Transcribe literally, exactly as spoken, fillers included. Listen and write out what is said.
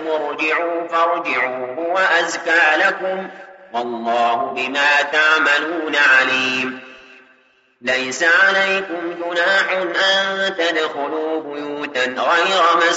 لكم ارجعوا فارجعوا هو أزكى لكم والله بما تعملون عليم. ليس عليكم جناح أن تدخلوا بيوتا غير